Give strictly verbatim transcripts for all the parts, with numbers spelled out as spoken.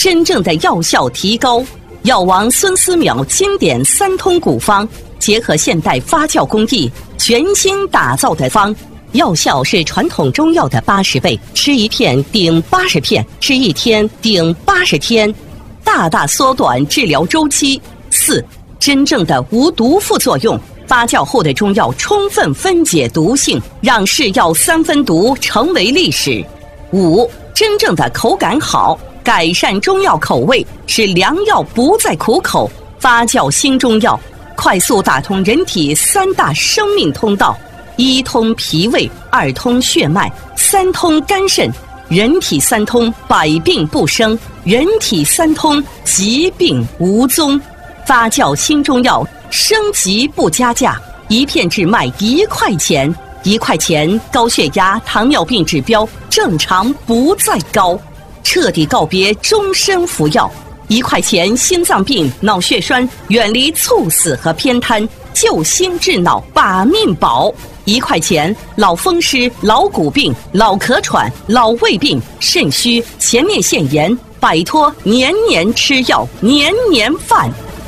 真正的药效提高。药王孙思邈经典三通古方，结合现代发酵工艺，全新打造的方，药效是传统中药的八十倍，吃一片顶八十片，吃一天顶八十天，大大缩短治疗周期。四、真正的无毒副作用，发酵后的中药充分分解毒性，让是药三分毒成为历史。五、真正的口感好，改善中药口味，使良药不再苦口。发酵新中药，快速打通人体三大生命通道：一通脾胃，二通血脉，三通肝肾。人体三通，百病不生；人体三通，疾病无踪。发酵新中药，升级不加价，一片只卖一块钱。一块钱，高血压、糖尿病指标正常不再高，彻底告别终身服药。一块钱，心脏病、脑血栓远离猝死和偏瘫，救心治脑把命保。一块钱，老风湿、老骨病、老咳喘、老胃病、肾虚、前列腺炎，摆脱年年吃药、年年犯。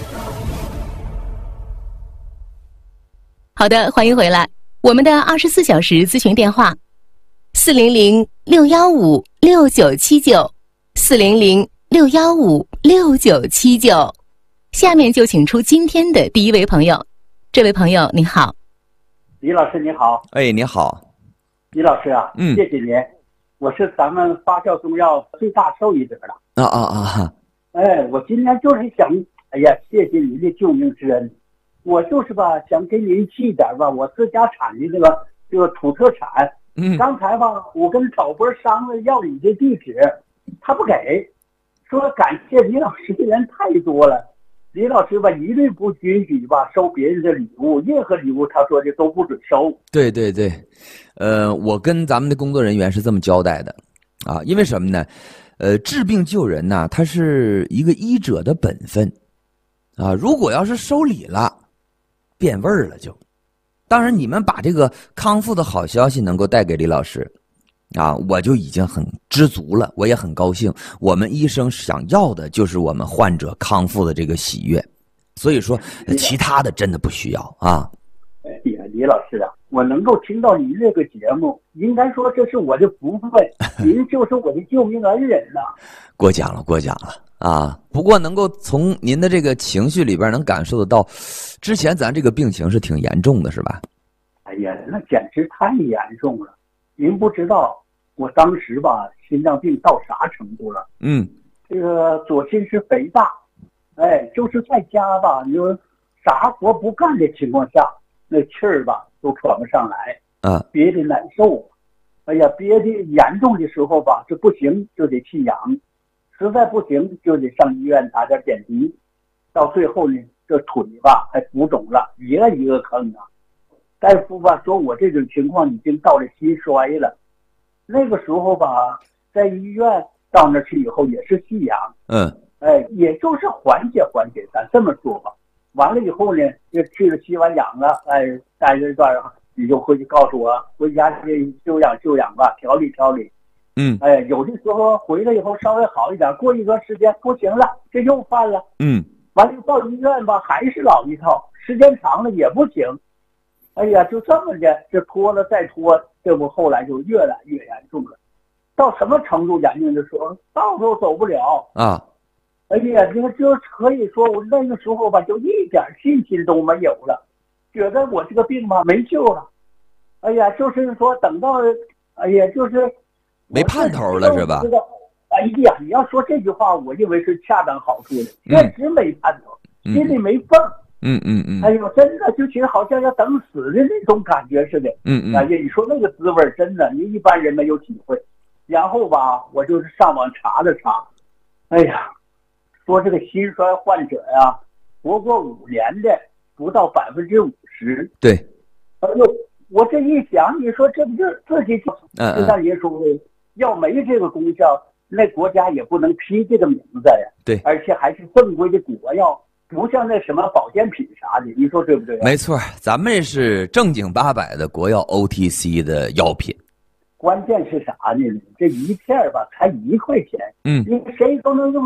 好的，欢迎回来。我们的二十四小时咨询电话：四零零六幺五六九七九，四零零六幺五六九七九。下面就请出今天的第一位朋友。这位朋友您好。 李老师你好。 哎，你好。 李老师啊，嗯，谢谢您，我是咱们发酵中药最大受益者了。 啊啊啊！ 哎，我今天就是想，哎呀，谢谢您的救命之恩。我就是吧，想给您寄点吧，我自家产的这个这个土特产。嗯，刚才吧，我跟导播商量要你的地址，他不给，说感谢李老师的人太多了。李老师吧，一律不允许吧收别人的礼物，任何礼物他说的都不准收。 对对对，呃，我跟咱们的工作人员是这么交代的，啊，因为什么呢？呃，治病救人呐，它是一个医者的本分，啊，如果要是收礼了，变味儿了就。当然，你们把这个康复的好消息能够带给李老师，啊，我就已经很知足了，我也很高兴。我们医生想要的就是我们患者康复的这个喜悦，所以说其他的真的不需要啊。 哎呀，李老师啊，我能够听到您这个节目，应该说这是我的福分，您就是我的救命恩人呐。 过奖了，过奖了啊！不过能够从您的这个情绪里边能感受得到，之前咱这个病情是挺严重的，是吧？ 哎呀，那简直太严重了。您不知道，我当时吧，心脏病到啥程度了？嗯，这个左心室肥大，哎，就是在家吧，你说啥活不干的情况下，那气儿吧都喘不上来，啊，憋得难受。哎呀，憋得严重的时候吧，这不行就得去氧，实在不行就得上医院打点点滴，到最后呢，这腿吧还浮肿了，一个一个坑啊。大夫吧说我这种情况已经到了心衰了。那个时候吧，在医院到那去以后也是吸氧，嗯，哎，也就是缓解缓解，咱这么说吧。完了以后呢，就去了吸完氧了，哎，待着一段你就回去告诉我，回家去休养休养吧，调理调理。嗯，哎，有的时候回来以后稍微好一点，过一段时间不行了，这又犯了。嗯，完了到医院吧，还是老一套，时间长了也不行。哎呀，就这么的，就拖了再拖，这不后来就越来越严重了。到什么程度严重的时候，道都走不了啊！哎呀，这个就可以说我那个时候吧，就一点信心都没有了，觉得我这个病吧没救了。哎呀，就是说等到，哎呀，就是没盼头了，是吧？ 哎呀，你要说这句话，我认为是恰当好处的，确实没盼头，嗯、心里没缝。嗯嗯嗯，哎呦，真的就觉得好像要等死的那种感觉似的。嗯嗯，哎呀，你说那个滋味真的，你一般人没有体会。然后吧，我就是上网查了查，哎呀，说这个心衰患者呀，活过五年的不到百分之五十。对，哎呦，我这一想，你说这不是自己就就像您说的，要没这个功效，那国家也不能批这个名字呀。对，而且还是正规的国药。不像那什么保健品啥的，你说对不对、啊？ 没错，咱们是正经八百的国药 O T C 的药品。 关键是啥呢？这一片吧才一块钱，嗯，因为谁都能用。